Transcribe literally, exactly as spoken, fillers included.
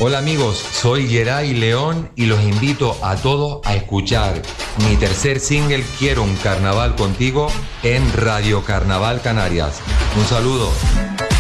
Hola amigos, soy Geray León y los invito a todos a escuchar mi tercer single Quiero un carnaval contigo en Radio Carnaval Canarias. Un saludo.